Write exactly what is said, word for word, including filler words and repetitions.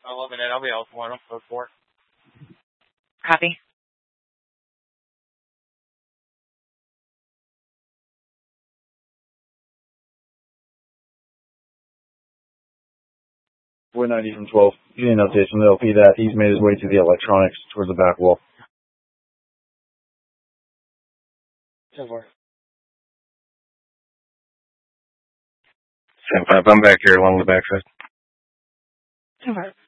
eleven eight, I'll be Alpha one, code four. Copy. four ninety from twelve. Getting an update from the L P that he's made his way to the electronics towards the back wall. ten four. ten five, I'm back here along the backside. ten four.